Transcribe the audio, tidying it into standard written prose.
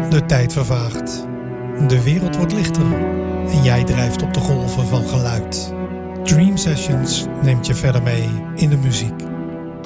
De tijd vervaagt. De wereld wordt lichter. En jij drijft op de golven van geluid. Dream Sessions neemt je verder mee in de muziek.